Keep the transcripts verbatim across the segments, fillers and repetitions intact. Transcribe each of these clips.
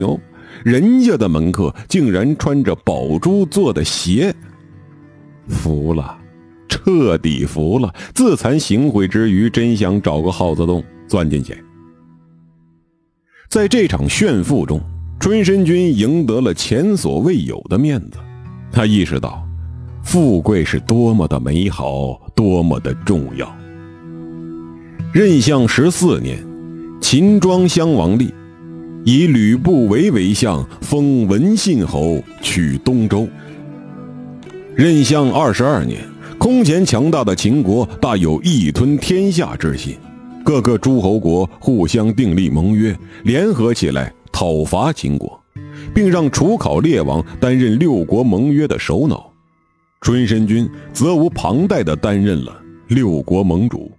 哟，人家的门客竟然穿着宝珠做的鞋，服了，彻底服了。自惭形秽之余，真想找个耗子洞钻进去。在这场炫富中，春申君赢得了前所未有的面子。他意识到富贵是多么的美好，多么的重要。任相十四年，秦庄襄王立，以吕不韦为相，封文信侯，取东周。任相二十二年，空前强大的秦国大有一吞天下之心，各个诸侯国互相订立盟约，联合起来讨伐秦国，并让楚考烈王担任六国盟约的首脑。春申君责无旁贷地担任了六国盟主。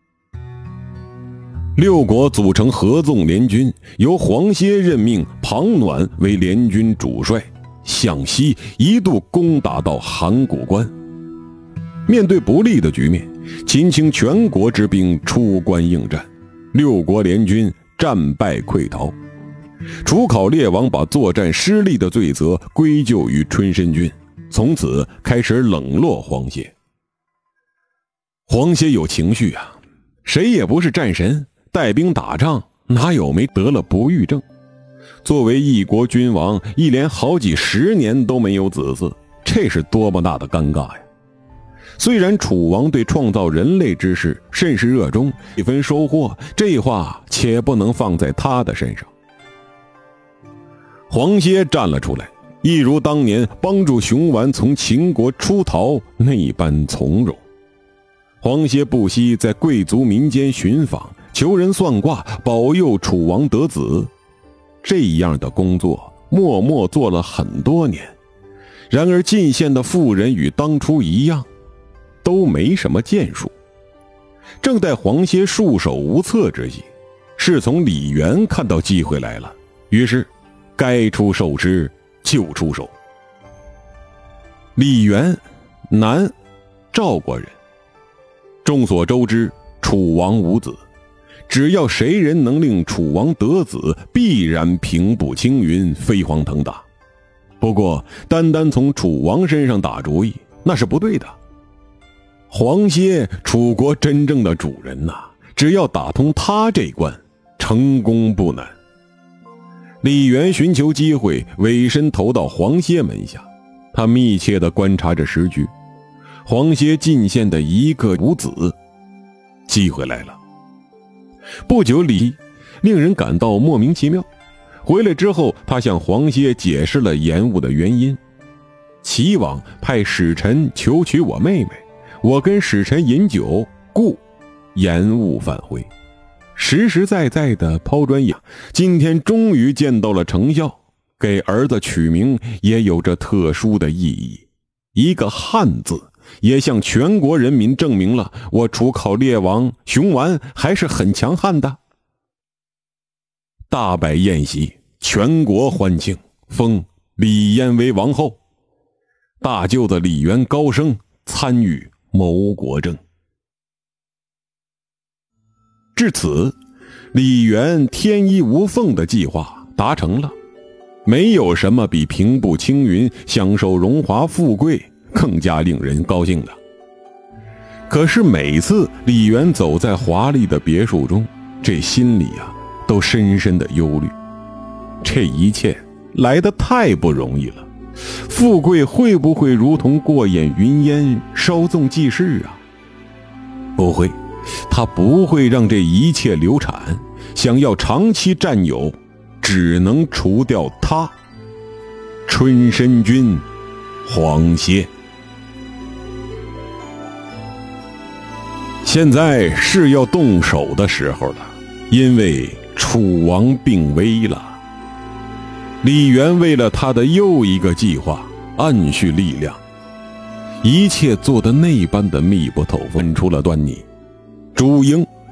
六国组成合纵联军，由黄歇任命庞暖为联军主帅，向西一度攻打到函谷关。面对不利的局面，秦倾全国之兵出关应战，六国联军战败溃逃。楚考烈王把作战失利的罪责归咎于春申君，从此开始冷落黄歇。黄歇有情绪啊，谁也不是战神，带兵打仗哪有没得了不育症？作为一国君王，一连好几十年都没有子嗣，这是多么大的尴尬呀！虽然楚王对创造人类之事甚是热衷，一分收获，这话且不能放在他的身上。黄歇站了出来，一如当年帮助熊完从秦国出逃那般从容。黄歇不惜在贵族民间寻访，求人算卦，保佑楚王得子。这样的工作默默做了很多年，然而晋县的妇人与当初一样，都没什么建树。正待黄歇束手无策之际，侍从李元看到机会来了，于是该出手时就出手。李元，男，赵国人。众所周知，楚王无子，只要谁人能令楚王得子，必然平步青云，飞黄腾达。不过单单从楚王身上打主意，那是不对的。黄歇，楚国真正的主人呐、啊，只要打通他这关，成功不难。李元寻求机会，委身投到黄歇门下，他密切地观察着时局。黄歇进献的一个无子，机会来了。不久礼，令人感到莫名其妙。回来之后，他向黄歇解释了延误的原因。齐王派使臣求娶我妹妹，我跟使臣饮酒，故延误返回。实实在在的抛砖引玉，今天终于见到了成效，给儿子取名也有着特殊的意义。一个汉字，也向全国人民证明了我楚考烈王熊完还是很强悍的。大摆宴席，全国欢庆，封李嫣为王后。大舅子李元高升，参与谋国政。至此，李元天衣无缝的计划达成了。没有什么比平步青云，享受荣华富贵更加令人高兴的。可是每次李元走在华丽的别墅中，这心里啊都深深的忧虑。这一切来得太不容易了，富贵会不会如同过眼云烟，稍纵即逝啊？不会，他不会让这一切流产。想要长期占有，只能除掉他，春申君黄歇。现在是要动手的时候了，因为楚王病危了。李元为了他的又一个计划暗蓄力量，一切做得那般的密不透风，出了端倪。主营